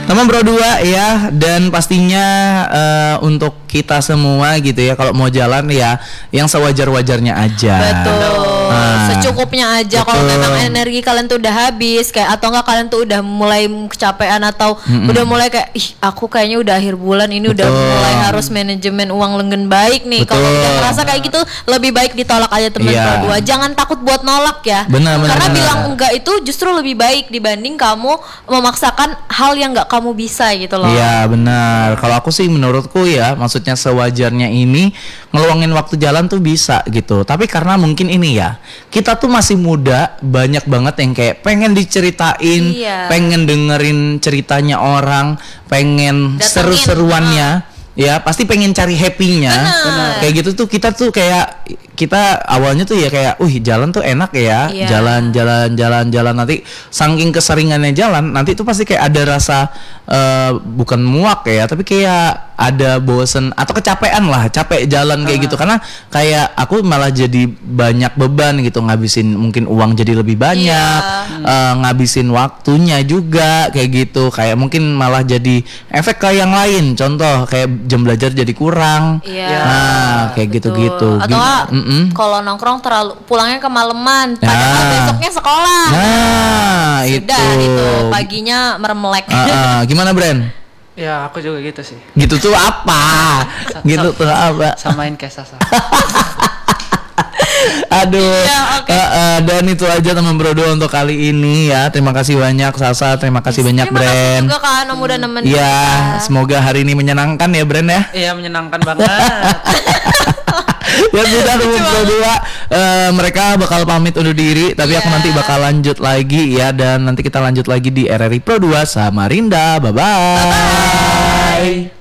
Teman Bro 2 ya, dan pastinya untuk kita semua gitu ya, kalau mau jalan ya yang sewajar-wajarnya aja. Betul. Secukupnya aja. Kalau memang energi kalian tuh udah habis kayak, atau enggak kalian tuh udah mulai kecapean atau udah mulai kayak aku kayaknya udah akhir bulan ini udah mulai harus manajemen uang dengan baik nih. Kalau udah ngerasa kayak gitu, lebih baik ditolak aja teman Bro 2. Jangan takut buat nolak ya. Karena bilang enggak itu justru lebih baik dibanding kamu memaksakan hal yang enggak kamu bisa gitu loh. Iya benar. Kalau aku sih menurutku ya, maksudnya sewajarnya ini ngeluangin waktu jalan tuh bisa gitu. Tapi karena mungkin ini ya, kita tuh masih muda, banyak banget yang kayak pengen diceritain, pengen dengerin ceritanya orang, pengen seru-seruannya. Ya pasti pengen cari happy-nya. Kayak gitu tuh kita tuh kayak kita awalnya tuh ya kayak jalan tuh enak ya. Jalan nanti saking keseringannya jalan nanti itu pasti kayak ada rasa bukan muak ya, tapi kayak ada bosen atau kecapean lah, capek jalan kayak gitu. Karena kayak aku malah jadi banyak beban gitu, ngabisin mungkin uang jadi lebih banyak, ngabisin waktunya juga kayak gitu. Kayak mungkin malah jadi efek ke yang lain, contoh kayak jam belajar jadi kurang. Nah kayak gitu-gitu. Atau kalau nongkrong terlalu pulangnya kemalaman, padahal besoknya sekolah. Nah sudah itu paginya meremelek. Gimana Bren? Ya aku juga gitu sih. Gitu tuh apa? Gitu tuh apa? Samain kayak Sasa. Aduh. Dan itu aja teman Bro 2 untuk kali ini ya. Terima kasih banyak Sasa, terima kasih banyak Bren. Terima kasih juga kan udah nemenin. Iya, semoga hari ini menyenangkan ya Bren ya. Iya menyenangkan banget. Ya sudah teman Bro 2, mereka bakal pamit undur diri, tapi aku nanti bakal lanjut lagi ya, dan nanti kita lanjut lagi di RRI Pro 2 Samarinda. Bye bye.